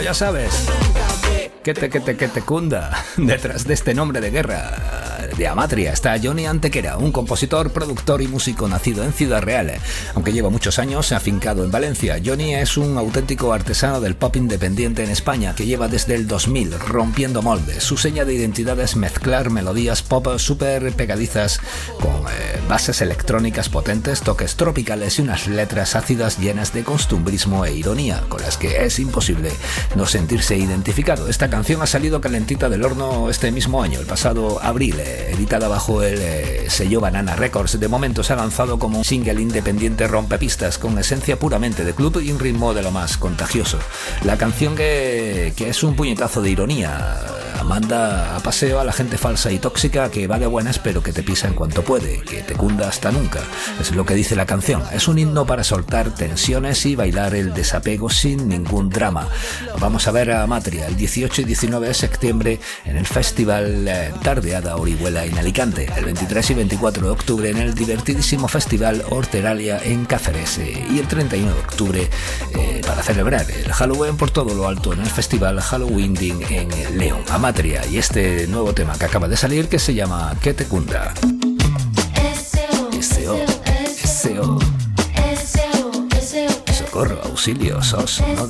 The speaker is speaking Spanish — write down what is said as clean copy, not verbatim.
ya sabes. Que te cunda. Detrás de este nombre de guerra de Amatria está Johnny Antequera, un compositor, productor y músico nacido en Ciudad Real, aunque lleva muchos años afincado en Valencia. Johnny es un auténtico artesano del pop independiente en España que lleva desde el 2000 rompiendo moldes. Su seña de identidad es mezclar melodías pop súper pegadizas con bases electrónicas potentes, toques tropicales y unas letras ácidas llenas de costumbrismo e ironía, con las que es imposible no sentirse identificado. Esta canción ha salido calentita del horno este mismo año, el pasado abril, editada bajo el sello Banana Records. De momento se ha lanzado como un single independiente rompepistas con esencia puramente de club y un ritmo de lo más contagioso. La canción que es un puñetazo de ironía, manda a paseo a la gente falsa y tóxica que va de buenas pero que te pisa en cuanto puede, que te cunda hasta nunca. Es lo que dice la canción. Es un himno para soltar tensiones y bailar el desapego sin ningún drama. Vamos a ver a Amatria el 18 y 19 de septiembre en el Festival Tardeada Orihuela en Alicante, el 23 y 24 de octubre en el divertidísimo Festival Horteralia en Cáceres y el 31 de octubre para celebrar el Halloween por todo lo alto en el Festival Halloween en León. Amatria y este nuevo tema que acaba de salir que se llama Que te cunda. SO. Socorro, auxilio, SOS, ¿no?